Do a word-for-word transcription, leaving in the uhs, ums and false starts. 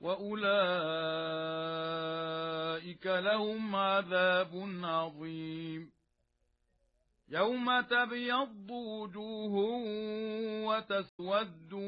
وأولئك لهم عذاب عظيم. يوم تبيض وجوه وتسود